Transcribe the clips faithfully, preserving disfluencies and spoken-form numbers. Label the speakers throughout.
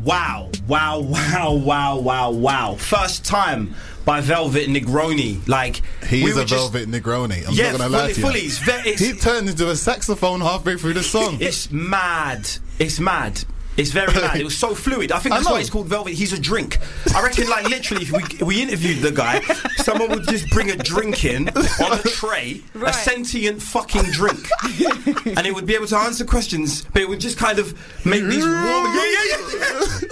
Speaker 1: Wow, wow, wow, wow, wow, wow. First time by Velvet Negroni. Like,
Speaker 2: He's
Speaker 1: we
Speaker 2: a
Speaker 1: were just,
Speaker 2: Velvet Negroni. I'm
Speaker 1: yeah,
Speaker 2: not going to lie
Speaker 1: fully,
Speaker 2: to you.
Speaker 1: fully. It's, ve- it's,
Speaker 2: He turned into a saxophone halfway through the song.
Speaker 1: it's mad. It's mad. It's very mad. It was so fluid. I think
Speaker 2: I
Speaker 1: that's
Speaker 2: know.
Speaker 1: why it's called Velvet. He's a drink. I reckon, like, literally, if we, we interviewed the guy, someone would just bring a drink in on a tray,
Speaker 3: Right.
Speaker 1: a sentient fucking drink, and it would be able to answer questions, but it would just kind of make these warm. Yeah, yeah, yeah.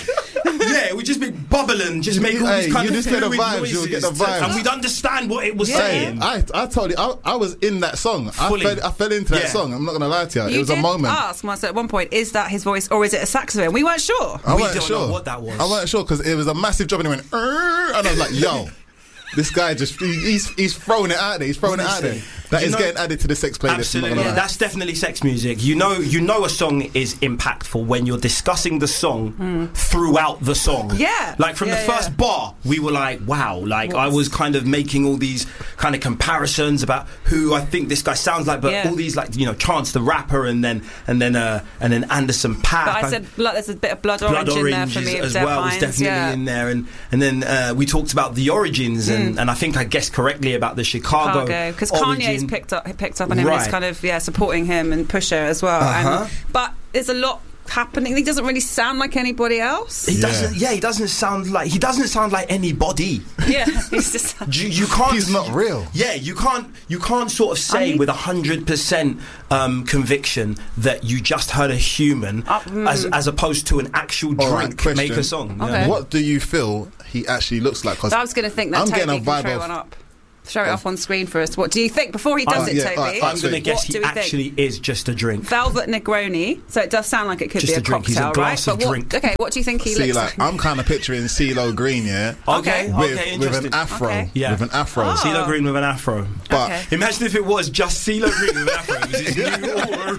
Speaker 1: Yeah, it would just be bubbling, just make all
Speaker 2: Hey,
Speaker 1: these kind
Speaker 2: you
Speaker 1: of
Speaker 2: just get the
Speaker 1: fluid
Speaker 2: vibes,
Speaker 1: noises,
Speaker 2: you'll get the
Speaker 1: to-
Speaker 2: vibes.
Speaker 1: and we'd understand what it was
Speaker 3: Yeah.
Speaker 1: saying.
Speaker 2: I, I told you, I, I was in that song. I
Speaker 1: Fully.
Speaker 2: fell, I fell into that
Speaker 1: Yeah.
Speaker 2: song. I'm not going to lie to you.
Speaker 3: You
Speaker 2: it was
Speaker 3: did
Speaker 2: a moment.
Speaker 3: ask Marcel at one point, is that his voice or is it a saxophone? We weren't sure.
Speaker 2: I
Speaker 1: We
Speaker 2: weren't
Speaker 1: don't
Speaker 2: sure
Speaker 1: know what that was.
Speaker 2: I weren't sure because it was a massive drop and it went, "Err," and I was like, yo, this guy just, he, he's he's throwing it out there. He's throwing it out there.
Speaker 1: Honestly.
Speaker 2: That
Speaker 1: You
Speaker 2: is
Speaker 1: know-
Speaker 2: getting added to the sex playlist. I'm not
Speaker 1: Absolutely,
Speaker 2: gonna lie.
Speaker 1: that's definitely sex music. You know, you know, a song is impactful when you're discussing the song throughout the song.
Speaker 3: Yeah.
Speaker 1: like from
Speaker 3: Yeah,
Speaker 1: the first
Speaker 3: yeah.
Speaker 1: bar, we were like, "Wow!" Like I
Speaker 3: What's-
Speaker 1: was kind of making all these kind of comparisons about who I think this guy sounds like, but
Speaker 3: Yeah.
Speaker 1: all these like you know, Chance the Rapper, and then and then uh, and then Anderson .Paak.
Speaker 3: But I said, look, there's a bit of blood orange,
Speaker 1: Blood
Speaker 3: in there
Speaker 1: Orange
Speaker 3: for me.
Speaker 1: as
Speaker 3: Dead
Speaker 1: well was
Speaker 3: Pines,
Speaker 1: definitely
Speaker 3: yeah.
Speaker 1: in there, and and then uh, we talked about the origins, and, and I think I guessed correctly about the Chicago
Speaker 3: Because
Speaker 1: origin.
Speaker 3: Kanye's picked up, picked up on him and
Speaker 1: Right.
Speaker 3: is kind of yeah supporting him and Pusha as well.
Speaker 1: Uh-huh.
Speaker 3: And, but there's a lot happening. He doesn't really sound like anybody else.
Speaker 1: He
Speaker 2: Yeah.
Speaker 1: doesn't. Yeah, he doesn't sound like he doesn't sound like anybody.
Speaker 3: Yeah, he's just.
Speaker 1: You, you can't.
Speaker 2: He's not real.
Speaker 1: Yeah, you can't. You can't sort of
Speaker 3: I
Speaker 1: say
Speaker 3: mean-
Speaker 1: with a hundred percent um, conviction that you just heard a human,
Speaker 3: Uh, mm.
Speaker 1: as as opposed to an actual
Speaker 2: All right,
Speaker 1: drink
Speaker 2: question.
Speaker 1: make a song.
Speaker 3: Okay.
Speaker 1: Yeah.
Speaker 2: What do you feel he actually looks like? 'Cause
Speaker 3: I was going to think that
Speaker 2: I'm
Speaker 3: Toby
Speaker 2: getting a
Speaker 3: can
Speaker 2: vibe
Speaker 3: throw
Speaker 2: of-
Speaker 3: one up. Show it up on screen for us. What do you think before he does
Speaker 2: Uh,
Speaker 3: it,
Speaker 2: yeah,
Speaker 3: Toby?
Speaker 2: alright,
Speaker 1: I'm going to
Speaker 2: What
Speaker 1: guess
Speaker 3: do
Speaker 1: he
Speaker 3: we think?
Speaker 1: actually is just a drink.
Speaker 3: Velvet Negroni. So it does sound like it could
Speaker 1: Just
Speaker 3: be a,
Speaker 1: a drink. He's a
Speaker 3: cocktail,
Speaker 1: glass
Speaker 3: right?
Speaker 1: of
Speaker 3: but what,
Speaker 1: drink.
Speaker 3: okay, what do you think he
Speaker 2: See,
Speaker 3: looks
Speaker 2: like,
Speaker 3: like?
Speaker 2: I'm kind of picturing CeeLo Green, yeah,
Speaker 1: Okay,
Speaker 3: Okay.
Speaker 2: with,
Speaker 1: okay,
Speaker 2: with
Speaker 1: interesting.
Speaker 2: an afro,
Speaker 3: Okay.
Speaker 1: Yeah.
Speaker 2: with an afro.
Speaker 3: Oh.
Speaker 1: CeeLo Green with an afro.
Speaker 2: But
Speaker 3: Okay.
Speaker 1: Imagine if it was just CeeLo Green with an afro. It was his new aura.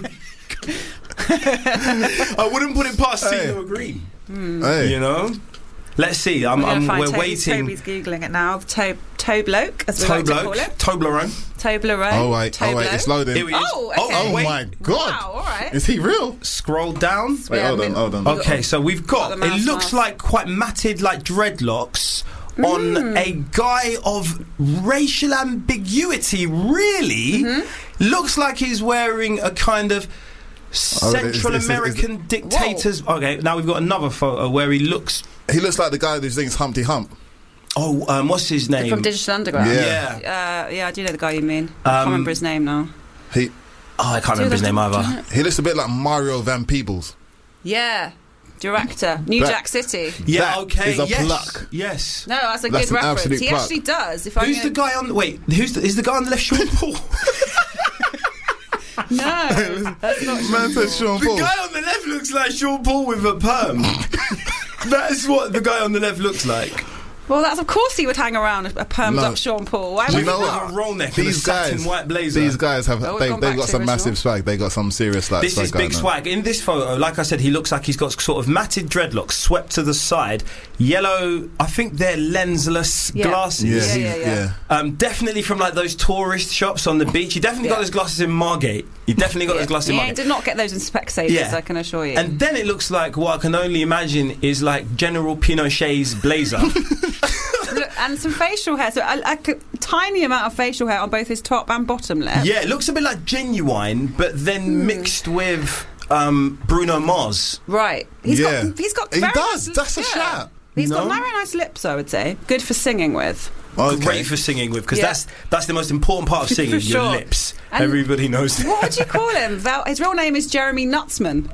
Speaker 1: I wouldn't put it past
Speaker 2: Hey.
Speaker 1: CeeLo Green.
Speaker 2: hey,
Speaker 1: You know. Let's see. I'm,
Speaker 3: We're,
Speaker 1: I'm,
Speaker 3: gonna find
Speaker 1: we're
Speaker 3: Toby's,
Speaker 1: waiting.
Speaker 3: Toby's googling it now. To- Tobloke, as we like to call
Speaker 1: Toblerone.
Speaker 3: him.
Speaker 1: Toblerone.
Speaker 3: Toblerone.
Speaker 2: oh wait, oh wait,
Speaker 3: Toblo.
Speaker 2: it's loading.
Speaker 1: Here it is.
Speaker 3: Oh, okay.
Speaker 2: Oh
Speaker 1: wait.
Speaker 2: my god,
Speaker 3: Wow, all right.
Speaker 2: is he real?
Speaker 1: Scroll down.
Speaker 2: Wait,
Speaker 3: Yeah,
Speaker 2: hold
Speaker 3: I
Speaker 2: on,
Speaker 3: mean-
Speaker 2: hold on.
Speaker 1: Okay, so we've got.
Speaker 3: Got the
Speaker 1: It
Speaker 3: mouse
Speaker 1: looks
Speaker 3: mask.
Speaker 1: like quite matted, like dreadlocks on
Speaker 3: Mm.
Speaker 1: a guy of racial ambiguity. Really,
Speaker 3: Mm-hmm.
Speaker 1: looks like he's wearing a kind of
Speaker 2: Oh, is- is-
Speaker 1: Central
Speaker 2: is- is-
Speaker 1: American dictators. Okay, now we've got another photo where he looks.
Speaker 2: He looks like the guy who sings Humpty Hump.
Speaker 1: Oh, um, what's his name?
Speaker 3: From Digital Underground.
Speaker 2: Yeah.
Speaker 1: Yeah.
Speaker 3: Uh, yeah, I do know the guy you mean. I can't
Speaker 1: Um,
Speaker 3: remember his name now.
Speaker 2: He
Speaker 1: Oh, I can't remember his name either.
Speaker 2: he looks a bit like Mario Van Peebles.
Speaker 3: Yeah. Director. New
Speaker 2: That-
Speaker 3: Jack City.
Speaker 1: Yeah.
Speaker 2: That
Speaker 1: okay.
Speaker 2: is a
Speaker 1: yes.
Speaker 2: pluck.
Speaker 1: Yes.
Speaker 3: No, that's a
Speaker 2: That's
Speaker 3: good
Speaker 2: an
Speaker 3: reference.
Speaker 2: absolute
Speaker 3: He
Speaker 2: pluck.
Speaker 3: actually does. If I'm
Speaker 1: Who's
Speaker 3: gonna-
Speaker 1: the guy on? Wait, who's the, is the guy on the left? Sean Paul.
Speaker 3: No, that's not
Speaker 2: Man said Sean
Speaker 1: The
Speaker 2: Paul.
Speaker 1: guy on the left looks like Sean Paul with a perm. That's what the guy on the left looks like.
Speaker 3: Well, that's of course he would hang around a permed
Speaker 2: No.
Speaker 3: up Sean Paul. Why
Speaker 2: Do
Speaker 3: would
Speaker 2: you know
Speaker 3: he
Speaker 2: what?
Speaker 3: not?
Speaker 1: A roll neck and a
Speaker 2: These
Speaker 1: satin
Speaker 2: guys,
Speaker 1: white blazer.
Speaker 2: these guys have
Speaker 3: Oh, we've
Speaker 2: they
Speaker 3: gone
Speaker 2: they
Speaker 3: back
Speaker 2: got
Speaker 3: to
Speaker 2: some
Speaker 3: original.
Speaker 2: massive swag. They got some serious like
Speaker 1: This
Speaker 2: swag
Speaker 1: is
Speaker 2: going
Speaker 1: big
Speaker 2: on.
Speaker 1: swag. In this photo, like I said, he looks like he's got sort of matted dreadlocks swept to the side, yellow. I think they're lensless
Speaker 3: Yeah.
Speaker 1: glasses.
Speaker 3: Yeah, yeah, yeah.
Speaker 1: Um, definitely from like those tourist shops on the beach. He definitely got
Speaker 3: Yeah.
Speaker 1: those glasses in Margate. He definitely got
Speaker 3: Yeah.
Speaker 1: those glasses in
Speaker 3: Yeah,
Speaker 1: Margate.
Speaker 3: did not get those in Specsavers,
Speaker 1: Yeah.
Speaker 3: I can assure you.
Speaker 1: And then it looks like what I can only imagine is like General Pinochet's blazer.
Speaker 3: Look, and some facial hair. So a, a c- tiny amount of facial hair on both his top and bottom lip.
Speaker 1: Yeah, it looks a bit like Genuine, but then
Speaker 3: Hmm.
Speaker 1: mixed with um, Bruno Mars.
Speaker 3: Right. He's
Speaker 2: Yeah.
Speaker 3: got. He's got.
Speaker 2: He
Speaker 3: very
Speaker 2: does.
Speaker 3: nice-
Speaker 2: That's a
Speaker 3: yeah.
Speaker 2: shout.
Speaker 3: He's
Speaker 1: No?
Speaker 3: got very nice lips, I would say. Good for singing with.
Speaker 2: Okay.
Speaker 1: Great for singing with, because
Speaker 3: Yeah.
Speaker 1: that's that's the most important part of
Speaker 3: For
Speaker 1: singing, your
Speaker 3: sure.
Speaker 1: lips.
Speaker 3: And
Speaker 1: Everybody knows that.
Speaker 3: What would you call him? Val- his real name is Jeremy Nutsman.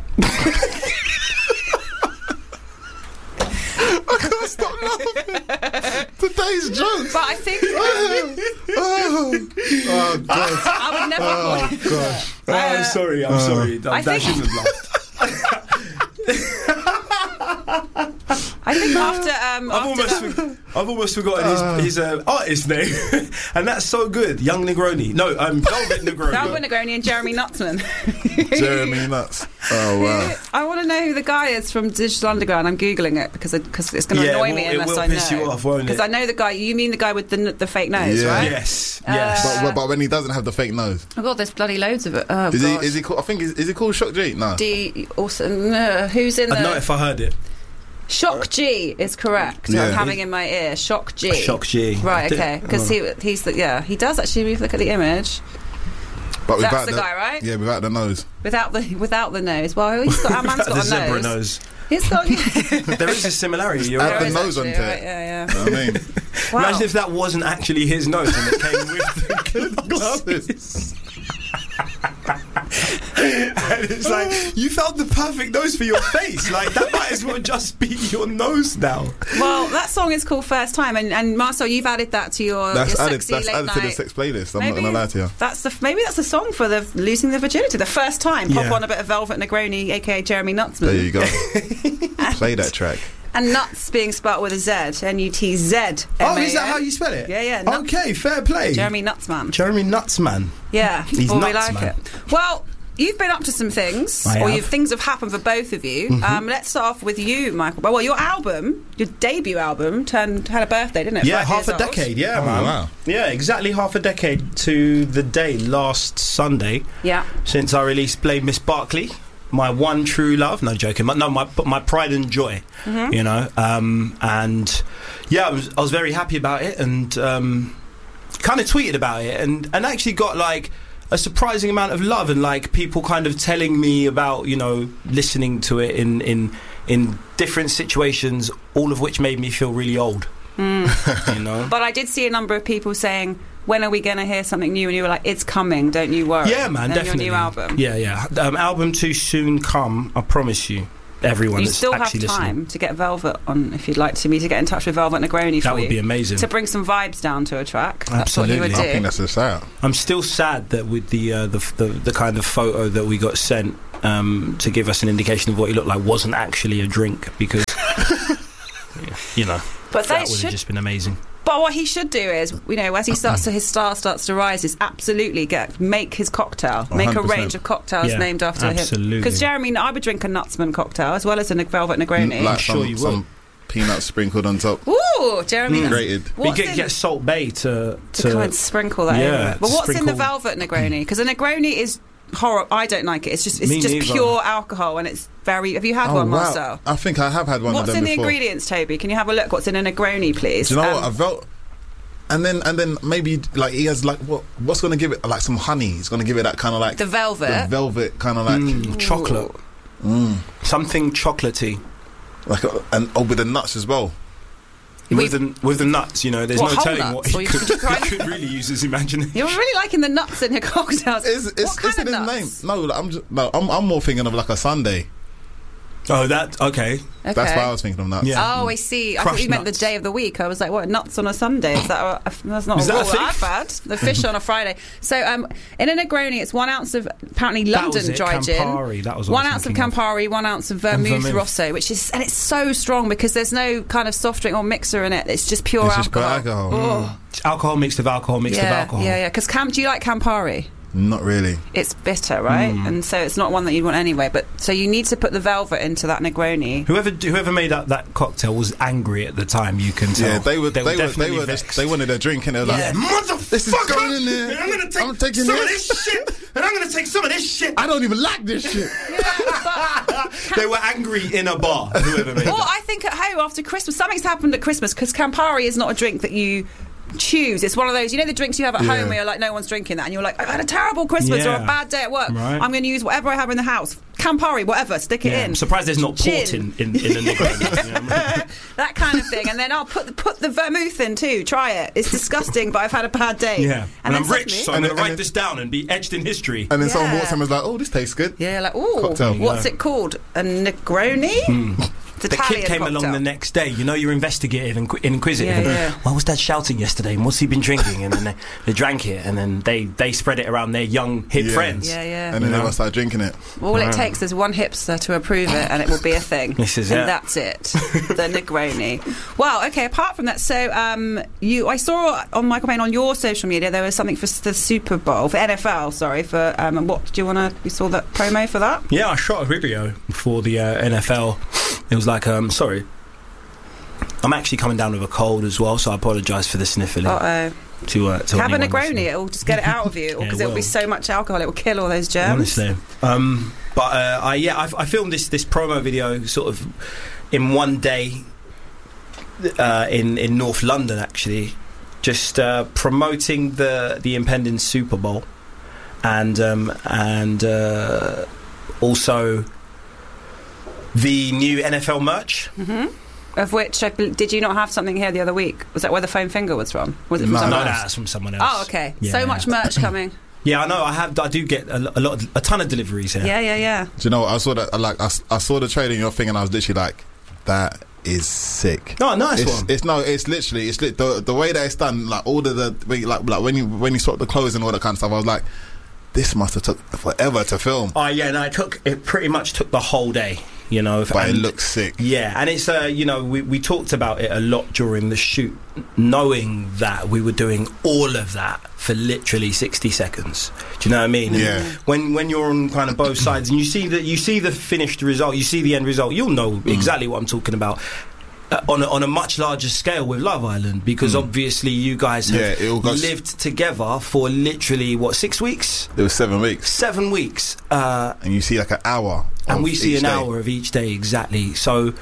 Speaker 2: I can't stop laughing. Today's jokes.
Speaker 3: But I think
Speaker 2: oh, oh god.
Speaker 3: I would never.
Speaker 2: Oh gosh.
Speaker 1: Oh, I'm
Speaker 3: Uh,
Speaker 1: sorry, I'm sorry. That,
Speaker 3: I
Speaker 1: that
Speaker 3: think-
Speaker 1: shouldn't have laughed.
Speaker 3: I think after um,
Speaker 1: I've
Speaker 3: after
Speaker 1: almost,
Speaker 3: that,
Speaker 1: for, I've almost forgotten his, his uh, artist name, and that's so good. Young Negroni, no, um, Velvet Negroni.
Speaker 3: Velvet Negroni and Jeremy Nutsman.
Speaker 2: Jeremy Nuts. Oh wow.
Speaker 3: I want to know who the guy is from Digital Underground. I'm googling it because because it's going to
Speaker 1: Yeah,
Speaker 3: annoy
Speaker 1: it
Speaker 3: me
Speaker 1: will- it
Speaker 3: unless
Speaker 1: will
Speaker 3: I
Speaker 1: piss
Speaker 3: know.
Speaker 1: you off, won't it?
Speaker 3: Because I know the guy. You mean the guy with the n- the fake nose,
Speaker 2: Yeah.
Speaker 3: right?
Speaker 1: Yes,
Speaker 3: Uh,
Speaker 1: yes.
Speaker 2: But, but when he doesn't have the fake nose,
Speaker 3: Oh god, there's bloody loads of it. Oh
Speaker 2: is
Speaker 3: god.
Speaker 2: he? Is he? Called, I think is, is he called Shock G? No.
Speaker 3: D also uh, who's in
Speaker 1: I'd know
Speaker 3: the
Speaker 1: if I heard it.
Speaker 3: Shock G is correct.
Speaker 2: Yeah.
Speaker 3: I'm having in my ear. Shock G.
Speaker 1: Shock G.
Speaker 3: Right,
Speaker 1: Did-
Speaker 3: okay. Because
Speaker 1: oh.
Speaker 3: he, he's the, yeah, he does actually, if you look at the image,
Speaker 2: But
Speaker 3: That's
Speaker 2: without
Speaker 3: the guy, right?
Speaker 2: Yeah, without the nose.
Speaker 3: without the without the nose. Well, he's got, our man's got
Speaker 1: the
Speaker 3: a
Speaker 1: zebra
Speaker 3: nose.
Speaker 1: nose.
Speaker 3: He's got,
Speaker 1: There is a similarity. You're
Speaker 2: Add
Speaker 1: right.
Speaker 2: the
Speaker 3: is
Speaker 2: nose
Speaker 3: actually,
Speaker 2: onto
Speaker 3: right,
Speaker 2: it.
Speaker 3: yeah,
Speaker 2: You know what I mean?
Speaker 3: yeah. Wow.
Speaker 1: Imagine if that wasn't actually his nose and it came with the glasses. And it's like, you found the perfect nose for your face. Like, that might as well just be your nose now.
Speaker 3: Well, that song is called First Time, and, and Marcel, you've added that to your,
Speaker 2: That's
Speaker 3: your
Speaker 2: added.
Speaker 3: sexy
Speaker 2: That's
Speaker 3: late
Speaker 2: added
Speaker 3: night.
Speaker 2: to the sex playlist. I'm
Speaker 3: Maybe
Speaker 2: not gonna lie to you.
Speaker 3: That's the maybe that's the song for the losing the virginity, the first time. Pop
Speaker 1: Yeah.
Speaker 3: on a bit of Velvet Negroni, aka Jeremy Nutsman.
Speaker 2: There you go. Play that track.
Speaker 3: And nuts being spelled with a Z, N U T Z.
Speaker 1: Oh, is that how you spell it?
Speaker 3: Yeah, yeah. Nut-
Speaker 1: Okay, fair play.
Speaker 3: Jeremy Nutsman.
Speaker 1: Jeremy Nutsman.
Speaker 3: Yeah,
Speaker 1: He's
Speaker 3: well, we
Speaker 1: nuts,
Speaker 3: like
Speaker 1: man.
Speaker 3: it. Well, you've been up to some things,
Speaker 1: I
Speaker 3: or
Speaker 1: have.
Speaker 3: you've, things have happened for both of you.
Speaker 1: Mm-hmm.
Speaker 3: Um, let's start off with you, Michael. Well, your album, your debut album, turned had a birthday, didn't it?
Speaker 1: Yeah,
Speaker 3: Five
Speaker 1: half
Speaker 3: years
Speaker 1: a
Speaker 3: old.
Speaker 1: decade. Yeah,
Speaker 2: Oh,
Speaker 1: man.
Speaker 2: wow.
Speaker 1: Yeah, exactly half a decade to the day last Sunday
Speaker 3: Yeah.
Speaker 1: since I released Blame Miss Barkley. My one true love. No joking. My, no, my my pride and joy.
Speaker 3: Mm-hmm.
Speaker 1: You know, um, and yeah, I was I was very happy about it, and um, kind of tweeted about it, and and actually got like a surprising amount of love, and like people kind of telling me about, you know, listening to it in in in different situations, all of which made me feel really old.
Speaker 3: Mm.
Speaker 1: You know.
Speaker 3: But I did see a number of people saying, when are we going to hear something new? And you were like, it's coming, don't you worry.
Speaker 1: Yeah, man,
Speaker 3: and
Speaker 1: definitely.
Speaker 3: your new album.
Speaker 1: Yeah, yeah. Um, album to soon come, I promise you. Everyone
Speaker 3: You
Speaker 1: that's
Speaker 3: still have
Speaker 1: actually
Speaker 3: time
Speaker 1: listening.
Speaker 3: to get Velvet on, if you'd like to me to get in touch with Velvet Negroni for
Speaker 1: That would
Speaker 3: you.
Speaker 1: be amazing.
Speaker 3: To bring some vibes down to a track. That's what you would
Speaker 1: Absolutely.
Speaker 3: do.
Speaker 2: I think that's a shout.
Speaker 1: I'm still sad that with the, uh, the the the kind of photo that we got sent um, to give us an indication of what he looked like wasn't actually a drink, because you know
Speaker 3: But
Speaker 1: that
Speaker 3: they
Speaker 1: would have
Speaker 3: should.
Speaker 1: just been amazing.
Speaker 3: But what he should do is, you know, as he starts to his star starts to rise, is absolutely get make his cocktail, make a
Speaker 2: one hundred percent.
Speaker 3: range of cocktails
Speaker 1: Yeah,
Speaker 3: named after
Speaker 1: absolutely.
Speaker 3: him. Because Jeremy, I would drink a Nutsman cocktail as well as a Velvet Negroni.
Speaker 2: Like
Speaker 1: sure
Speaker 2: some,
Speaker 1: you will.
Speaker 2: some peanuts sprinkled on top.
Speaker 3: Ooh, Jeremy,
Speaker 1: Mm.
Speaker 3: Nuts-
Speaker 2: Grated.
Speaker 1: We
Speaker 3: What's
Speaker 1: get,
Speaker 3: in-
Speaker 1: get Salt Bay to
Speaker 3: to
Speaker 1: to
Speaker 3: kind of sprinkle that
Speaker 1: yeah,
Speaker 3: over it. But
Speaker 1: to
Speaker 3: what's in the
Speaker 1: sprinkle-
Speaker 3: Velvet Negroni? Because a Negroni is horror. I don't like it. It's just it's
Speaker 1: Me
Speaker 3: just
Speaker 1: neither.
Speaker 3: pure alcohol, and it's very. Have you had
Speaker 2: Oh,
Speaker 3: one,
Speaker 2: wow.
Speaker 3: Marcel?
Speaker 2: I think I have had one
Speaker 3: What's
Speaker 2: of them
Speaker 3: in the
Speaker 2: before.
Speaker 3: ingredients, Toby? Can you have a look? What's in a Negroni, please?
Speaker 2: Do you know
Speaker 3: Um,
Speaker 2: what? I felt. And then, and then maybe like he has like what? What's going to give it like some honey? He's going to give it that kind of like
Speaker 3: The velvet.
Speaker 2: the velvet kind of like,
Speaker 1: Mm, chocolate,
Speaker 2: mm,
Speaker 1: something chocolatey.
Speaker 2: like a, and oh, with the nuts as well.
Speaker 3: We-
Speaker 1: With the, with the nuts, you know, there's
Speaker 3: What,
Speaker 1: no
Speaker 3: whole
Speaker 1: telling
Speaker 3: nuts?
Speaker 1: what he
Speaker 3: Or you
Speaker 1: could,
Speaker 3: could try-
Speaker 1: he could really use his imagination.
Speaker 3: You're really liking the nuts in your cocktails.
Speaker 2: It's, it's,
Speaker 3: what kind
Speaker 2: it's in
Speaker 3: of
Speaker 2: his
Speaker 3: nuts?
Speaker 2: name. No, like, I'm just no. I'm, I'm more thinking of like a sundae.
Speaker 1: Oh, that okay.
Speaker 3: Okay.
Speaker 2: That's why I was thinking of nuts.
Speaker 1: Yeah.
Speaker 3: Oh, I see. I
Speaker 1: Crushed
Speaker 3: thought you meant
Speaker 1: nuts.
Speaker 3: the day of the week. I was like, what, nuts on a Sunday? Is that a, that's not
Speaker 1: Is
Speaker 3: a
Speaker 1: that a
Speaker 3: rule
Speaker 1: thing?
Speaker 3: I've had. The fish on a Friday. So um, in a Negroni, it's one ounce of apparently
Speaker 1: That
Speaker 3: London
Speaker 1: was it,
Speaker 3: dry gin.
Speaker 1: Campari, that was what I
Speaker 3: one
Speaker 1: was
Speaker 3: ounce of
Speaker 1: thinking of.
Speaker 3: Campari, one ounce of vermouth,
Speaker 1: vermouth.
Speaker 3: Rosso, which is, and it's so strong because there's no kind of soft drink or mixer in it. It's just pure
Speaker 2: It's just pure
Speaker 3: alcohol.
Speaker 2: alcohol.
Speaker 3: Oh.
Speaker 1: It's alcohol mixed with alcohol mixed
Speaker 3: yeah,
Speaker 1: with alcohol.
Speaker 3: yeah, yeah. Because Cam, do you like Campari?
Speaker 2: Not really.
Speaker 3: It's bitter, right?
Speaker 1: Mm.
Speaker 3: And so it's not one that you'd want anyway. But so you need to put the velvet into that Negroni.
Speaker 1: Whoever whoever made that, that cocktail was angry at the time. You can tell.
Speaker 2: Yeah, they were. They, were. They
Speaker 1: definitely
Speaker 2: were.
Speaker 1: vexed.
Speaker 2: They wanted a drink, and they were
Speaker 3: Yeah.
Speaker 2: like,
Speaker 1: Motherfucker!
Speaker 2: "This is going in there.
Speaker 1: And I'm gonna take
Speaker 2: I'm taking
Speaker 1: some
Speaker 2: this.
Speaker 1: of this shit, and I'm gonna take some of this shit.
Speaker 2: I don't even like this shit."
Speaker 1: They were angry in a bar. Whoever made
Speaker 3: Or
Speaker 1: that.
Speaker 3: I think at home after Christmas, something's happened at Christmas because Campari is not a drink that you choose. It's one of those, you know, the drinks you have at
Speaker 2: Yeah.
Speaker 3: home where you're like, no one's drinking that, and you're like, I've had a terrible Christmas or
Speaker 1: Yeah.
Speaker 3: a bad day at work.
Speaker 1: Right.
Speaker 3: I'm going to use whatever I have in the house. Campari, whatever, stick it
Speaker 1: Yeah,
Speaker 3: in.
Speaker 1: I'm surprised there's not port
Speaker 3: Gin.
Speaker 1: in, in, in a Negroni. You know what I mean?
Speaker 3: That kind of thing. And then I'll put the, put the vermouth in too. Try it. It's disgusting, but I've had a bad day.
Speaker 1: Yeah, and,
Speaker 3: then
Speaker 1: I'm rich,
Speaker 3: suddenly-
Speaker 1: so I'm
Speaker 2: And
Speaker 1: going to
Speaker 2: then-
Speaker 1: write
Speaker 2: and
Speaker 1: this down and be etched in history.
Speaker 2: And then someone
Speaker 3: Yeah.
Speaker 2: walks in and was like, "Oh, this tastes good."
Speaker 3: Yeah, like, ooh,
Speaker 2: Cocktail.
Speaker 3: what's
Speaker 1: Yeah.
Speaker 3: it called? A Negroni? It's
Speaker 1: The
Speaker 3: Italian
Speaker 1: kid came
Speaker 3: cocktail.
Speaker 1: along the next day. You know, you're investigative and qu- inquisitive.
Speaker 3: Yeah,
Speaker 1: and,
Speaker 3: yeah.
Speaker 1: What was Dad shouting yesterday? And what's he been drinking? And then they, they drank it, and then they, they spread it around their young hip
Speaker 2: Yeah.
Speaker 1: friends.
Speaker 3: Yeah, yeah.
Speaker 2: And then
Speaker 1: You know?
Speaker 2: everyone started drinking it.
Speaker 3: All it takes is one hipster to approve it, and it will be a thing.
Speaker 1: This is
Speaker 3: and
Speaker 1: it.
Speaker 3: that's it. The Negroni. Well, okay. Apart from that, so um, you, I saw on Michael Payne on your social media there was something for the Super Bowl for N F L. Sorry for um, and what do you want to? You saw that promo for that?
Speaker 1: Yeah, I shot a video for the uh, N F L. It was like, um, sorry, I'm actually coming down with a cold as well, so I apologise for the sniffling.
Speaker 3: Uh oh.
Speaker 1: To, uh, to
Speaker 3: Have a
Speaker 1: anyone
Speaker 3: Negroni.
Speaker 1: listening.
Speaker 3: It'll just get it out of you
Speaker 1: Yeah,
Speaker 3: because
Speaker 1: it
Speaker 3: it will be
Speaker 1: will.
Speaker 3: so much alcohol. It will kill all those germs.
Speaker 1: Honestly, um, but uh, I yeah, I, I filmed this this promo video sort of in one day uh, in in North London, actually, just uh, promoting the the impending Super Bowl, and um, and uh, also the new N F L merch.
Speaker 3: Mm-hmm. Of which, uh, did you not have something here the other week? Was that where the foam finger was from? Was it from
Speaker 2: No,
Speaker 3: someone
Speaker 1: No,
Speaker 3: else?
Speaker 1: that's from someone else.
Speaker 3: Oh, okay.
Speaker 1: Yeah.
Speaker 3: So much merch coming.
Speaker 1: Yeah, I know. I have. I do get a, lo- a lot, of, a ton of deliveries here.
Speaker 3: Yeah, yeah, yeah.
Speaker 2: Do you know what? I saw that. Like I, s- I saw the trailer in your thing, and I was literally like, "That is sick."
Speaker 1: Oh, nice
Speaker 2: it's,
Speaker 1: one.
Speaker 2: It's no. It's literally. It's li- the the way that it's done. Like all of the when you- like like when you when you swap the clothes and all that kind of stuff. I was like, this must have took forever to film.
Speaker 1: Oh yeah, no, it took. It pretty much took the whole day. You know,
Speaker 2: But it
Speaker 1: and-
Speaker 2: looks sick.
Speaker 1: Yeah, and it's uh, you know, we we talked about it a lot during the shoot, knowing that we were doing all of that for literally sixty seconds. Do you know what I mean? And
Speaker 2: Yeah.
Speaker 1: When when you're on kind of both sides and you see that you see the finished result, you see the end result, you'll know
Speaker 2: Mm.
Speaker 1: exactly what I'm talking about. Uh, on a, on a much larger scale with Love Island, because
Speaker 2: Mm.
Speaker 1: obviously you guys have
Speaker 2: Yeah, it all got s-
Speaker 1: lived together for literally what six weeks,
Speaker 2: It was seven weeks,
Speaker 1: seven weeks. Uh,
Speaker 2: and you see like an hour,
Speaker 1: and
Speaker 2: of
Speaker 1: we see
Speaker 2: each
Speaker 1: an
Speaker 2: day.
Speaker 1: hour of each day exactly. So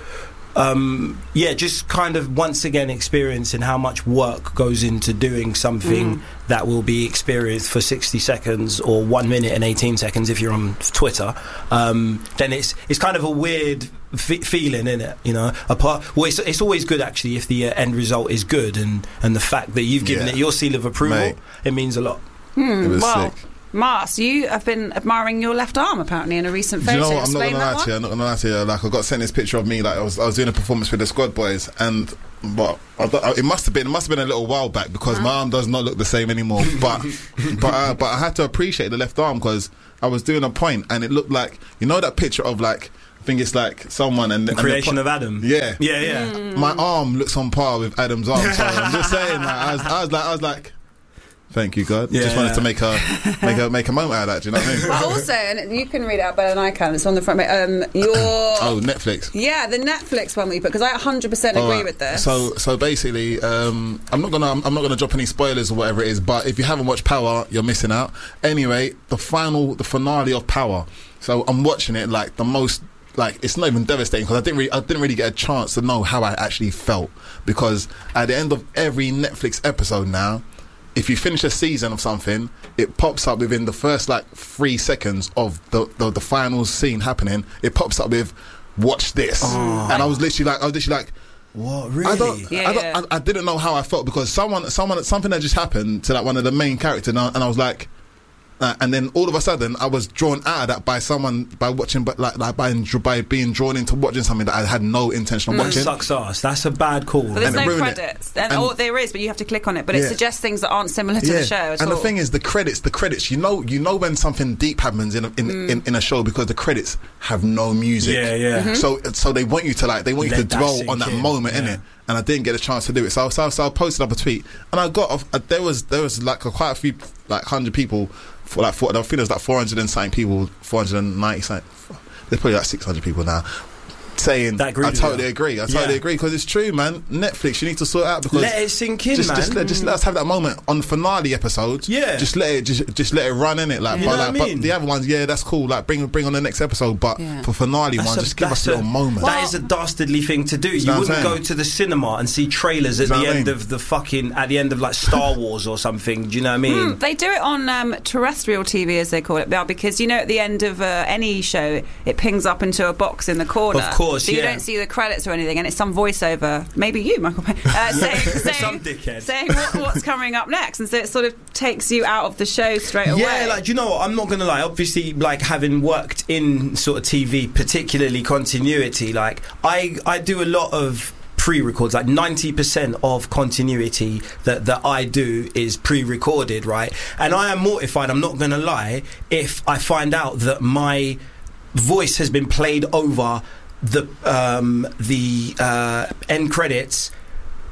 Speaker 1: um yeah, just kind of once again experiencing how much work goes into doing something
Speaker 3: Mm.
Speaker 1: that will be experienced for sixty seconds or one minute and eighteen seconds if you're on Twitter. Um then it's it's kind of a weird f- feeling, isn't it? You know, apart well it's, it's always good actually if the uh, end result is good, and and the fact that you've given
Speaker 2: Yeah.
Speaker 1: it your seal of approval,
Speaker 2: Mate.
Speaker 1: it means a lot.
Speaker 3: Hmm,
Speaker 2: It was
Speaker 3: well,
Speaker 2: sick.
Speaker 3: Mars, you have been admiring your left arm apparently in a recent
Speaker 2: Do
Speaker 3: photo.
Speaker 2: you know what? I'm not
Speaker 3: Explain
Speaker 2: gonna
Speaker 3: that
Speaker 2: lie to you.
Speaker 3: one.
Speaker 2: I'm not gonna lie to you. Like I got sent this picture of me. Like I was, I was doing a performance with the Squad Boys, and but I, don't- it must have been, it must have been a little while back because my arm does not look the same anymore. But but uh, but I had to appreciate the left arm because I was doing a point, and it looked like, you know, that picture of like, I think it's like someone and
Speaker 1: The
Speaker 2: and
Speaker 1: creation
Speaker 2: po-
Speaker 1: of Adam.
Speaker 2: Yeah.
Speaker 1: Yeah, yeah.
Speaker 3: Mm.
Speaker 2: My arm looks on par with Adam's arm. So I'm just saying. Like, I was, I was like, I was like. Thank you, God.
Speaker 1: Yeah.
Speaker 2: Just wanted to make a make a make a moment out of that. Do you know what I mean?
Speaker 3: But also, and you can read it out better than I can. It's on the front. Um, your
Speaker 2: Oh, Netflix.
Speaker 3: yeah, the Netflix one we put, because I one hundred percent agree
Speaker 2: Alright,
Speaker 3: with this.
Speaker 2: So, so basically, um, I'm not gonna, I'm not gonna drop any spoilers or whatever it is. But if you haven't watched Power, you're missing out. Anyway, the final, the finale of Power. So I'm watching it like the most, like it's not even devastating because I didn't really, I didn't really get a chance to know how I actually felt, because at the end of every Netflix episode now, if you finish a season of something, it pops up within the first like three seconds of the the, the final scene happening. It pops up with "Watch this," and I was literally like, I was literally like.
Speaker 1: What, really?
Speaker 2: I don't.
Speaker 3: Yeah,
Speaker 2: I, don't
Speaker 3: yeah.
Speaker 2: I, I didn't know how I felt because someone, someone, something that just happened to like one of the main characters, and I, and I was like, uh, and then all of a sudden I was drawn out of that by someone by watching, but like, like by by being drawn into watching something that I had no intention of
Speaker 1: That
Speaker 2: watching.
Speaker 1: sucks ass. That's a bad call.
Speaker 3: But there's
Speaker 2: and it
Speaker 3: no
Speaker 2: ruined it.
Speaker 3: credits. And,
Speaker 2: And-
Speaker 3: or there is, but you have to click on it. But it
Speaker 2: Yeah.
Speaker 3: suggests things that aren't similar to the show at
Speaker 2: and
Speaker 3: all.
Speaker 2: the thing is, the credits, the credits. You know, you know when something deep happens in a, in,
Speaker 3: Mm.
Speaker 2: in in a show because the credits have no music.
Speaker 1: Yeah, yeah.
Speaker 3: Mm-hmm.
Speaker 2: So so they want you to like they want you
Speaker 1: Let
Speaker 2: to
Speaker 1: that
Speaker 2: dwell
Speaker 1: sink
Speaker 2: on that
Speaker 1: in,
Speaker 2: moment
Speaker 1: yeah.
Speaker 2: in it. And I didn't get a chance to do it. So so, so I posted up a tweet, and I got a, there was there was like a, quite a few like hundred people for like four, I think there's like four hundred and something people, four hundred and ninety something. There's probably like six hundred people now. Saying,
Speaker 1: That agreed
Speaker 2: I
Speaker 1: with
Speaker 2: totally
Speaker 1: you.
Speaker 2: agree. I totally
Speaker 1: Yeah.
Speaker 2: agree because it's true, man. Netflix, you need to sort it out because
Speaker 1: Let it sink in,
Speaker 2: just,
Speaker 1: man.
Speaker 2: just, let, just let us have that moment on the finale episodes.
Speaker 1: Yeah.
Speaker 2: just let it, just, just let it run in it. Like,
Speaker 1: You
Speaker 2: but,
Speaker 1: know
Speaker 2: like
Speaker 1: what I mean?
Speaker 2: but the other ones, yeah, that's cool. Like, bring bring on the next episode. But
Speaker 3: Yeah.
Speaker 2: for finale
Speaker 1: That's
Speaker 2: one,
Speaker 1: a-
Speaker 2: just give us
Speaker 1: that's
Speaker 2: a little
Speaker 1: a-
Speaker 2: moment.
Speaker 1: That is a dastardly thing to do. You
Speaker 2: know what I'm
Speaker 1: wouldn't go
Speaker 2: saying?
Speaker 1: to the cinema and see trailers at
Speaker 2: You know
Speaker 1: the
Speaker 2: what I
Speaker 1: end
Speaker 2: mean?
Speaker 1: of the fucking at the end of like Star Wars or something. Do you know what I mean?
Speaker 3: Mm, they do it on um, terrestrial T V, as they call it now, because you know at the end of uh, any show, it pings up into a box in the corner.
Speaker 1: Of course,
Speaker 3: so you
Speaker 1: yeah.
Speaker 3: don't see the credits or anything, and it's some voiceover, maybe you, Michael, Payne, uh, saying, saying,
Speaker 1: Some dickhead.
Speaker 3: saying what, what's coming up next, and so it sort of takes you out of the show straight away.
Speaker 1: Yeah, like, do you know what? I'm not going to lie. Obviously, like, having worked in sort of T V, particularly continuity, like, I, I do a lot of pre-records. Like, ninety percent of continuity that, that I do is pre-recorded, right? And I am mortified, I'm not going to lie, if I find out that my voice has been played over the um, the uh, end credits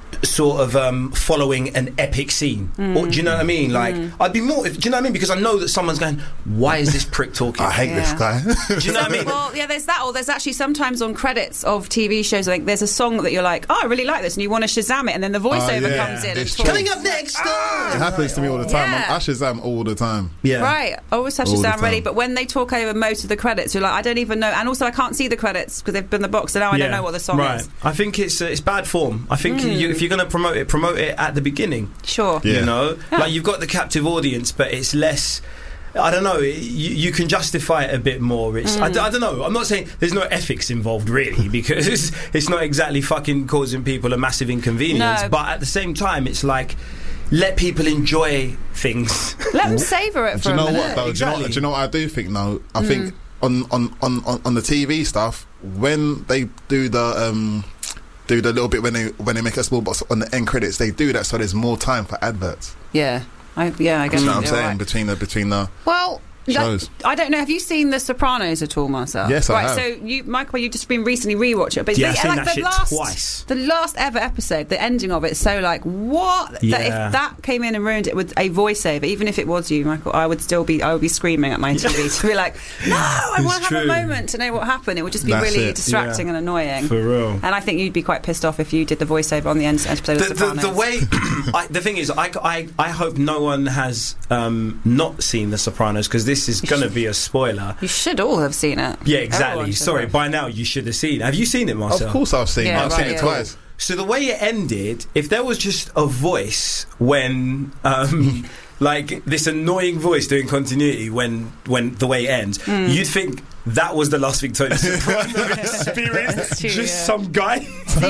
Speaker 1: sort of um, following an epic scene.
Speaker 3: Mm.
Speaker 1: Or, do you know what I mean? Like,
Speaker 3: Mm.
Speaker 1: I'd be more. If, do you know what I mean? Because I know that someone's going, "Why is this prick talking?"
Speaker 2: I hate
Speaker 3: Yeah.
Speaker 2: this guy.
Speaker 1: Do you know what I mean?
Speaker 3: Well, yeah, there's that. Or there's actually sometimes on credits of T V shows, like there's a song that you're like, oh, I really like this, and you want to Shazam it, and then the voiceover
Speaker 2: Oh, yeah.
Speaker 3: comes in.
Speaker 2: It's
Speaker 3: and
Speaker 2: true.
Speaker 3: talks.
Speaker 1: Coming up next.
Speaker 3: Ah!
Speaker 2: It happens to me all the time.
Speaker 3: Yeah.
Speaker 2: I'm I Shazam all the time.
Speaker 1: Yeah.
Speaker 3: Right, I always have
Speaker 2: All the
Speaker 3: Shazam ready,
Speaker 2: time.
Speaker 3: but when they talk over most of the credits, you're like, I don't even know, and also I can't see the credits because they've been the box, so now I don't
Speaker 1: Yeah.
Speaker 3: know what the song
Speaker 1: right.
Speaker 3: is.
Speaker 1: I think it's uh, it's bad form. I think
Speaker 3: Mm.
Speaker 1: you, if you're going to promote it, promote it at the beginning.
Speaker 3: Sure.
Speaker 2: Yeah.
Speaker 1: You know,
Speaker 3: Yeah.
Speaker 1: like you've got the captive audience, but it's less. I don't know. You, you can justify it a bit more. It's. I, d- I don't know. I'm not saying there's no ethics involved really, because it's, it's not exactly fucking causing people a massive inconvenience.
Speaker 3: No.
Speaker 1: But at the same time, it's like let people enjoy things.
Speaker 3: Let them savour it for
Speaker 2: Do you
Speaker 3: a
Speaker 2: know
Speaker 3: minute.
Speaker 2: what though? Do, you know,
Speaker 1: exactly.
Speaker 2: do you know what I do think though? I
Speaker 3: Mm.
Speaker 2: think on, on, on, on, on the T V stuff, when they do the um, do the little bit when they when they make a small box on the end credits, they do that so there's more time for adverts.
Speaker 3: Yeah, I, yeah, I guess
Speaker 2: You know what I'm
Speaker 3: you're
Speaker 2: saying?
Speaker 3: right.
Speaker 2: Between the between the
Speaker 3: Well, that-
Speaker 2: shows.
Speaker 3: I don't know. Have you seen The Sopranos at all, Marcel?
Speaker 2: Yes, I
Speaker 3: right,
Speaker 2: have.
Speaker 3: So you, Michael, you just been recently rewatched it, but
Speaker 1: Yeah,
Speaker 3: the,
Speaker 1: I've seen
Speaker 3: like
Speaker 1: that
Speaker 3: the
Speaker 1: shit
Speaker 3: last,
Speaker 1: twice.
Speaker 3: the last ever episode, the ending of it, is so like what? That
Speaker 1: Yeah.
Speaker 3: if that came in and ruined it with a voiceover, even if it was you, Michael, I would still be, I would be screaming at my T V to be like, no, I
Speaker 1: It's
Speaker 3: want to have
Speaker 1: true.
Speaker 3: a moment to know what happened. It would just be
Speaker 2: That's
Speaker 3: really
Speaker 2: it.
Speaker 3: distracting
Speaker 1: Yeah.
Speaker 3: and annoying.
Speaker 1: For real.
Speaker 3: And I think you'd be quite pissed off if you did the voiceover on the end episode of
Speaker 1: The, the,
Speaker 3: Sopranos.
Speaker 1: the way I, the thing is, I, I, I hope no one has um, not seen The Sopranos, because this is going to be a spoiler.
Speaker 3: You should all have seen it.
Speaker 1: Yeah,
Speaker 3: Everyone
Speaker 1: exactly.
Speaker 3: should
Speaker 1: Sorry,
Speaker 3: have.
Speaker 1: by now you should have seen it. Have you seen it, Marcel?
Speaker 2: Of course, I've seen.
Speaker 3: Yeah,
Speaker 2: it. I've
Speaker 3: right,
Speaker 2: seen it
Speaker 3: yeah.
Speaker 2: twice.
Speaker 1: So the way it ended, if there was just a voice when, um, like this annoying voice doing continuity when when the way it ends,
Speaker 3: Mm.
Speaker 1: you'd think that was the last Victoria Soprano experience.
Speaker 3: That's true,
Speaker 1: just
Speaker 3: yeah.
Speaker 1: some guy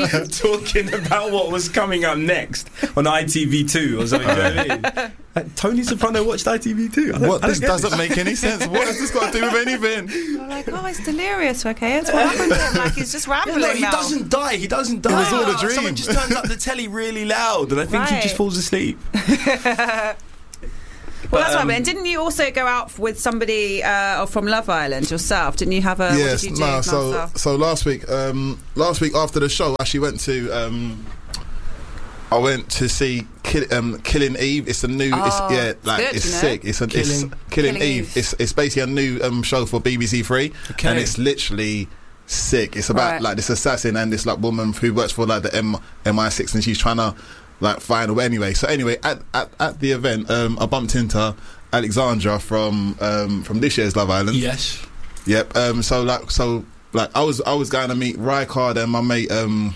Speaker 1: talking about what was coming up next on I T V two or something. You know what I mean? Uh, Tony Soprano watched I T V two. I don't-
Speaker 2: What?
Speaker 1: I don't
Speaker 2: This
Speaker 1: get
Speaker 2: doesn't make any sense. What has this got to do with anything?
Speaker 3: You're like, oh, it's delirious, okay? It's what happened to him. Like, he's just
Speaker 1: Yeah,
Speaker 3: rambling
Speaker 1: no, he
Speaker 3: now.
Speaker 1: doesn't die. He doesn't die.
Speaker 2: was all a dream.
Speaker 1: Someone just turns up the telly really loud, and I think he
Speaker 3: Right.
Speaker 1: just falls asleep.
Speaker 3: Well, that's
Speaker 1: But,
Speaker 3: what I
Speaker 1: um,
Speaker 3: mean. Didn't you also go out with somebody uh, from Love Island yourself? Didn't you have a?
Speaker 2: yes.
Speaker 3: What did you do,
Speaker 2: No. So
Speaker 3: Marcel?
Speaker 2: so last week, um, last week after the show, I actually went to. Um, I went to see Kill, um, Killing Eve. It's a new.
Speaker 3: Oh,
Speaker 2: it's, yeah,
Speaker 3: it's
Speaker 2: like
Speaker 3: good,
Speaker 2: it's
Speaker 3: you know?
Speaker 2: sick. It's a
Speaker 1: Killing-
Speaker 2: it's Killing,
Speaker 3: Killing
Speaker 2: Eve.
Speaker 3: Eve.
Speaker 2: It's it's basically a new um, show for B B C Three,
Speaker 1: Okay.
Speaker 2: and it's literally sick. It's about
Speaker 3: Right.
Speaker 2: like this assassin and this like woman who works for like the M I six, and she's trying to like find her. Anyway, so anyway, at at, at the event, um, I bumped into Alexandra from um, from this year's Love Island.
Speaker 1: Yes.
Speaker 2: Yep. Um, so like, so like, I was I was going to meet Rykard and my mate um,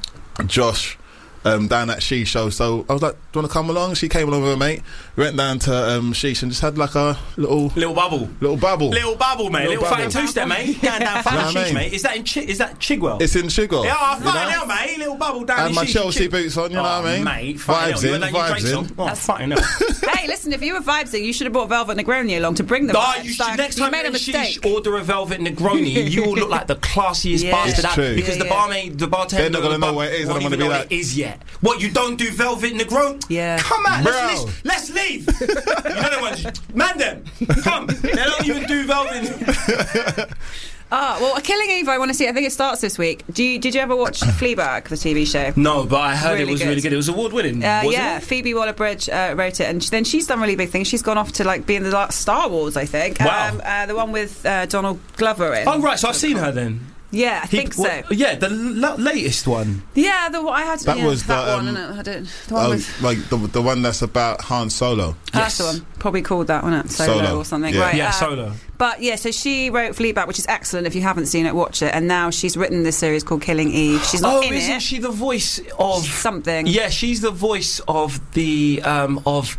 Speaker 2: Josh um, down at She Show. So I was like, "Do you want to come along?" She came along with her mate. We went down to um, Sheesh and just had like a little
Speaker 1: Little bubble.
Speaker 2: little babble.
Speaker 1: Little bubble, mate.
Speaker 2: Little
Speaker 1: Little,
Speaker 2: bubble.
Speaker 1: fatty two-step, mate. Going down
Speaker 2: Know
Speaker 1: fatty
Speaker 2: what I
Speaker 1: cheese,
Speaker 2: mean?
Speaker 1: mate. Is that in Chi- is that Chigwell?
Speaker 2: It's in Sugar.
Speaker 1: yeah, oh,
Speaker 2: you
Speaker 1: fine
Speaker 2: know?
Speaker 1: hell, mate. Little bubble down
Speaker 2: And
Speaker 1: in
Speaker 2: my
Speaker 1: Chi-
Speaker 2: Chelsea
Speaker 1: Chi-
Speaker 2: boots on. You know
Speaker 1: oh,
Speaker 2: what I mean?
Speaker 1: mate. Fine
Speaker 2: Vibes
Speaker 1: hell. You
Speaker 2: in,
Speaker 1: went down your
Speaker 2: vibes
Speaker 1: Drake
Speaker 2: in.
Speaker 1: song? Oh,
Speaker 3: That's-
Speaker 1: fucking hell.
Speaker 3: Hey, listen, if you were vibes in, you should have brought Velvet Negroni along to bring them.
Speaker 1: No,
Speaker 3: vibes.
Speaker 1: you should,
Speaker 3: Like,
Speaker 1: next
Speaker 3: you
Speaker 1: time
Speaker 3: made
Speaker 1: you're
Speaker 3: a
Speaker 1: in
Speaker 3: mistake.
Speaker 1: Sheesh, order a Velvet Negroni. You will look like the classiest
Speaker 3: Yeah.
Speaker 1: bastard
Speaker 2: It's
Speaker 1: out,
Speaker 2: true.
Speaker 1: because
Speaker 3: Yeah,
Speaker 1: the
Speaker 3: yeah.
Speaker 1: barmaid, the bartender,
Speaker 2: They're not gonna
Speaker 1: the
Speaker 2: know
Speaker 1: bar-
Speaker 2: what it is,
Speaker 1: won't
Speaker 2: and I'm
Speaker 1: even
Speaker 2: gonna
Speaker 1: know
Speaker 2: be
Speaker 1: what
Speaker 2: like-
Speaker 1: it is yet. What, you don't do Velvet Negroni?
Speaker 3: Yeah.
Speaker 1: Come on,
Speaker 2: Bro.
Speaker 1: let's, let's, let's leave. You know the ones, man them, come. They don't even do Velvet.
Speaker 3: Ah, well, a Killing Eve, I want to see. I think it starts this week. Do you, did you ever watch Fleabag, the T V show?
Speaker 1: No, but I heard
Speaker 3: Really
Speaker 1: it was
Speaker 3: good.
Speaker 1: really good. It was award winning.
Speaker 3: Uh,
Speaker 1: wasn't
Speaker 3: yeah,
Speaker 1: it?
Speaker 3: Phoebe Waller-Bridge uh, wrote it, and sh- then she's done really big things. She's gone off to like be in the last Star Wars, I think.
Speaker 1: Wow.
Speaker 3: Um, uh, the one with uh, Donald Glover in.
Speaker 1: Oh right, so I've seen her then.
Speaker 3: Yeah, I
Speaker 1: He-
Speaker 3: think so.
Speaker 1: what- yeah, the l- latest one.
Speaker 3: Yeah, the I had
Speaker 2: That
Speaker 3: yeah,
Speaker 2: was
Speaker 3: that
Speaker 2: the,
Speaker 3: one.
Speaker 2: um,
Speaker 3: Innit? I don't. The one
Speaker 2: Oh,
Speaker 3: with
Speaker 2: like the the one that's about Han Solo.
Speaker 3: that's
Speaker 1: yes.
Speaker 3: the one. Probably called that, wasn't it? Solo,
Speaker 2: Solo.
Speaker 3: or something.
Speaker 2: Yeah.
Speaker 3: Right.
Speaker 1: Yeah,
Speaker 3: uh,
Speaker 1: Solo.
Speaker 3: But yeah, so she wrote Fleabag, which is excellent. If you haven't seen it, watch it. And now she's written this series called Killing Eve. She's not
Speaker 1: Oh,
Speaker 3: in
Speaker 1: isn't
Speaker 3: it.
Speaker 1: she the voice of
Speaker 3: Something.
Speaker 1: Yeah, she's the voice of the um of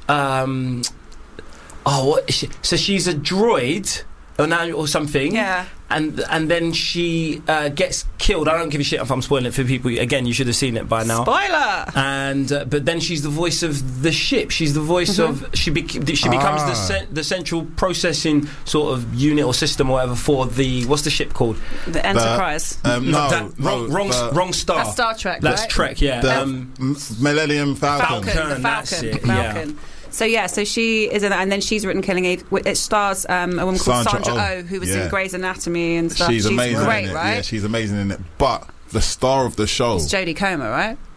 Speaker 1: um oh what is she? So she's a droid or now or something.
Speaker 3: Yeah.
Speaker 1: And and then she uh, gets killed. I don't give a shit if I'm spoiling it for people. Again, you should have seen it by now.
Speaker 3: Spoiler.
Speaker 1: And uh, but then she's the voice of the ship. She's the voice
Speaker 3: Mhm.
Speaker 1: of she. Bec- she becomes
Speaker 2: Ah.
Speaker 1: the cen- the central processing sort of unit or system or whatever for the what's the ship called?
Speaker 3: The Enterprise.
Speaker 2: Um, no,
Speaker 1: that,
Speaker 2: no,
Speaker 1: wrong wrong,
Speaker 2: the,
Speaker 1: wrong star.
Speaker 3: That's Star Trek,
Speaker 1: That's
Speaker 3: right?
Speaker 1: Trek. Yeah.
Speaker 2: the
Speaker 1: um,
Speaker 2: M- Millennium Falcon.
Speaker 3: Falcon, the
Speaker 1: Falcon,
Speaker 3: Falcon,
Speaker 1: that's it,
Speaker 3: Falcon. So yeah, so she is in that, and then she's written Killing Eve. It stars um, a woman called
Speaker 2: Sandra
Speaker 3: Sandra
Speaker 2: Oh,
Speaker 3: Oh, who was
Speaker 2: yeah.
Speaker 3: in Grey's Anatomy and stuff.
Speaker 2: She's amazing
Speaker 3: great,
Speaker 2: in it.
Speaker 3: right?
Speaker 2: Yeah, she's amazing in it. But the star of the show,
Speaker 3: It's Jodie Comer, right?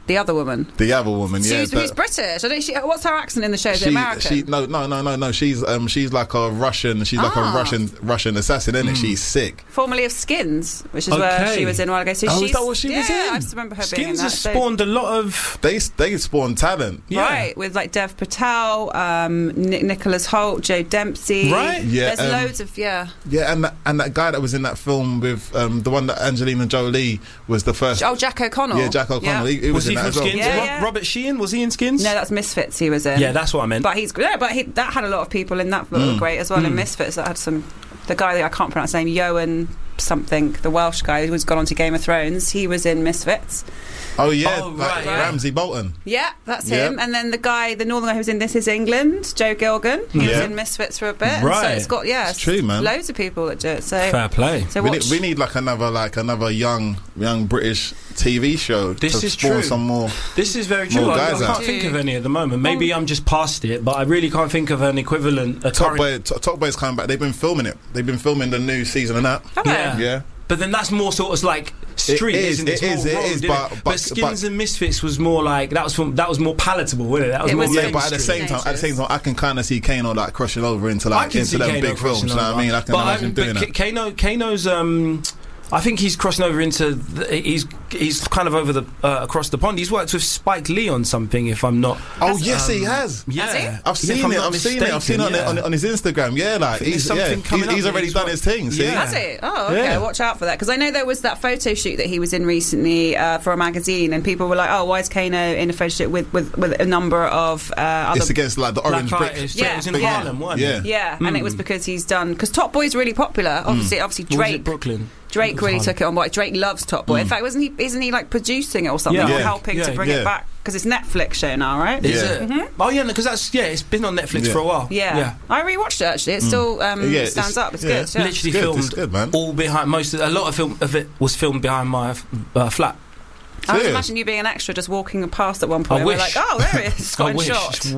Speaker 3: The other woman.
Speaker 2: The other woman, yeah.
Speaker 3: She's,
Speaker 2: but-
Speaker 3: who's British. I don't, she, what's her accent in the show? Is it
Speaker 2: She,
Speaker 3: American?
Speaker 2: she, no, no, no, no, no. She's, um, she's like a Russian. She's like
Speaker 3: Ah.
Speaker 2: a Russian, Russian assassin, isn't it? She's sick.
Speaker 3: Formerly of Skins, which is where
Speaker 1: Okay.
Speaker 3: she was in a while ago. So
Speaker 2: Oh, is
Speaker 3: she's,
Speaker 2: that what she
Speaker 3: yeah,
Speaker 2: was in?
Speaker 3: I just remember her being in
Speaker 1: Skins
Speaker 3: that.
Speaker 1: has
Speaker 3: So-
Speaker 1: spawned a lot of.
Speaker 2: They, they spawn talent.
Speaker 1: Yeah.
Speaker 3: Right, with like Dev Patel, um, Ni- Nicholas Hoult, Joe Dempsey.
Speaker 1: Right.
Speaker 2: Yeah,
Speaker 3: There's
Speaker 2: um,
Speaker 3: loads of, yeah.
Speaker 2: Yeah, and that, and that guy that was in that film with um, the one that Angelina Jolie was the first.
Speaker 3: Oh, Jack O'Connell.
Speaker 2: Yeah, Jack O'Connell. He, he was,
Speaker 1: Was he
Speaker 2: in that
Speaker 1: from
Speaker 2: as well.
Speaker 1: Skins?
Speaker 3: Yeah,
Speaker 1: Rob-
Speaker 3: yeah.
Speaker 1: Robert Sheehan, was he in Skins?
Speaker 3: No, that's Misfits he was in.
Speaker 1: Yeah, that's what I meant.
Speaker 3: But he's yeah, but he, that had a lot of people in that that were great as well in Misfits. That had some. The guy that I can't pronounce his name, Yoan something, the Welsh guy who's gone on to Game of Thrones. He was in Misfits.
Speaker 2: Oh yeah,
Speaker 1: Oh,
Speaker 2: like
Speaker 1: right.
Speaker 2: Ramsay Bolton.
Speaker 3: Yeah, that's
Speaker 2: Yeah.
Speaker 3: him. And then the guy, the Northern guy who was in This Is England, Joe Gilgan. He was
Speaker 2: Yeah.
Speaker 3: in Misfits for a bit. And so
Speaker 1: Right.
Speaker 3: it's got yeah,
Speaker 2: It's true, man.
Speaker 3: Loads of people that do it. So
Speaker 1: Fair play.
Speaker 3: So
Speaker 2: We
Speaker 3: watch.
Speaker 2: need, we need like another like another young young British T V show
Speaker 1: This
Speaker 2: to
Speaker 1: is
Speaker 2: spawn
Speaker 1: true.
Speaker 2: some more.
Speaker 1: This is very true.
Speaker 2: More
Speaker 1: I, I
Speaker 2: guys
Speaker 1: can't
Speaker 2: out.
Speaker 1: think of any at the moment. Maybe I'm just past it, but I really can't think of an equivalent. A
Speaker 2: Top
Speaker 1: current-
Speaker 2: Boy, Top, Top Boy's coming back. They've been filming it. They've been filming the new season of that.
Speaker 3: Have they?
Speaker 1: Yeah.
Speaker 2: Yeah.
Speaker 1: But then that's more sort of like street,
Speaker 2: It is,
Speaker 1: isn't it? It's
Speaker 2: it
Speaker 1: more
Speaker 2: is, it
Speaker 1: road,
Speaker 2: is,
Speaker 1: isn't
Speaker 2: but-
Speaker 1: it?
Speaker 2: but-
Speaker 1: Skins
Speaker 2: but-
Speaker 1: and Misfits was more like that was from, that was more palatable, wasn't it? That was
Speaker 3: It
Speaker 1: more
Speaker 3: was
Speaker 2: Yeah, but at the
Speaker 1: mainstream.
Speaker 2: same time, at the same time, I can kind of see Kano like crossing over into
Speaker 1: I
Speaker 2: like
Speaker 1: can
Speaker 2: into
Speaker 1: see
Speaker 2: them
Speaker 1: Kano
Speaker 2: big films.
Speaker 1: crossing
Speaker 2: You know what I
Speaker 1: over.
Speaker 2: mean? I can
Speaker 1: but
Speaker 2: imagine
Speaker 1: um,
Speaker 2: doing
Speaker 1: but
Speaker 2: that.
Speaker 1: Kano, Kano's um, I think he's crossing over into. The, he's he's kind of over the uh, across the pond. He's worked with Spike Lee on something. If I'm not.
Speaker 2: Oh yes, he
Speaker 1: um,
Speaker 2: has.
Speaker 1: Yeah,
Speaker 3: Has he?
Speaker 2: I've
Speaker 1: Yeah,
Speaker 2: seen
Speaker 1: if I'm
Speaker 2: it.
Speaker 1: not
Speaker 2: I've seen it. I've seen it on,
Speaker 1: mistaken,
Speaker 2: on,
Speaker 1: yeah.
Speaker 2: on his Instagram. Yeah, like
Speaker 1: think
Speaker 2: he's
Speaker 1: there's
Speaker 2: yeah,
Speaker 1: something coming
Speaker 2: he's, he's
Speaker 1: up that
Speaker 2: already
Speaker 1: he's
Speaker 2: done
Speaker 1: got-
Speaker 2: his thing. See,
Speaker 1: Yeah.
Speaker 3: Has it? Oh, okay.
Speaker 1: Yeah.
Speaker 3: Watch out for that because I know there was that photo shoot that he was in recently uh, for a magazine, and people were like, "Oh, why is Kano in a photo shoot with, with, with a number of uh, other?"
Speaker 2: it's against like the orange
Speaker 1: Black
Speaker 2: brick.
Speaker 1: artist.
Speaker 3: Yeah.
Speaker 1: It was in
Speaker 3: Yeah.
Speaker 1: Harlem, wasn't
Speaker 2: Yeah.
Speaker 1: it?
Speaker 3: yeah, and it was because he's done because Top Boy's really popular. Obviously, obviously
Speaker 1: Or was it
Speaker 3: Drake.
Speaker 1: Brooklyn.
Speaker 3: Drake
Speaker 1: It was
Speaker 3: really
Speaker 1: Harlem.
Speaker 3: took it on board. Drake loves Top Boy. In fact, wasn't he? Isn't he like producing it or something,
Speaker 1: Yeah.
Speaker 3: or
Speaker 2: Yeah.
Speaker 3: helping
Speaker 1: Yeah.
Speaker 3: to bring
Speaker 2: Yeah.
Speaker 3: it back? Because it's Netflix show now, right?
Speaker 1: Is
Speaker 2: Yeah.
Speaker 1: it? Oh yeah, because that's yeah. It's been on Netflix
Speaker 2: Yeah.
Speaker 1: for a while.
Speaker 3: Yeah.
Speaker 1: yeah.
Speaker 3: I rewatched it actually. It still um,
Speaker 2: Yeah, it's-
Speaker 3: stands up. It's
Speaker 2: yeah.
Speaker 3: good. Yeah.
Speaker 1: Literally
Speaker 2: good,
Speaker 1: filmed
Speaker 2: it's good, man.
Speaker 1: all behind most of a lot of film of it was filmed behind my uh, flat.
Speaker 3: I was
Speaker 2: Serious?
Speaker 3: imagining you being an extra, just walking past at one point.
Speaker 1: I
Speaker 3: and we're
Speaker 1: wish.
Speaker 3: like, oh, there it is. Got
Speaker 1: I
Speaker 3: in
Speaker 1: wish.
Speaker 3: shot.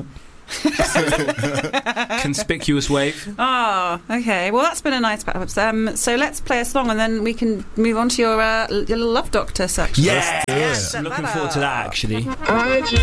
Speaker 1: Conspicuous wave.
Speaker 3: Oh, okay. Well, that's been a nice perhaps. Um, so let's play a song and then we can move on to your uh, your little Love Doctor section.
Speaker 1: Yes,
Speaker 2: do it.
Speaker 1: I'm looking forward to that actually.
Speaker 4: I just